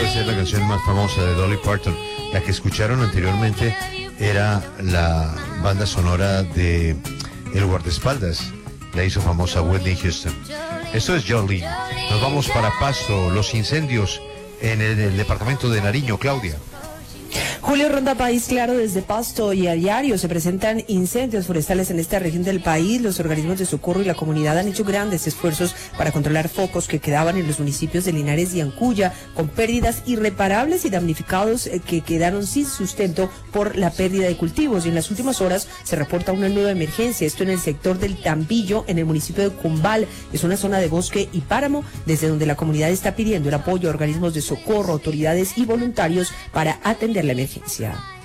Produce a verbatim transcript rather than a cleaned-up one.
Esa es la canción más famosa de Dolly Parton. La que escucharon anteriormente era la banda sonora de El Guardaespaldas. La hizo famosa Whitney Houston. Esto es Jolene. Nos vamos para Pasto. Los incendios en el, el departamento de Nariño. Claudia. Julio Ronda País Claro desde Pasto, y a diario se presentan incendios forestales en esta región del país. Los organismos de socorro y la comunidad han hecho grandes esfuerzos para controlar focos que quedaban en los municipios de Linares y Ancuya, con pérdidas irreparables y damnificados eh, que quedaron sin sustento por la pérdida de cultivos. Y en las últimas horas se reporta una nueva emergencia, esto en el sector del Tambillo, en el municipio de Cumbal. Es una zona de bosque y páramo, desde donde la comunidad está pidiendo el apoyo a organismos de socorro, autoridades y voluntarios para atender la emergencia.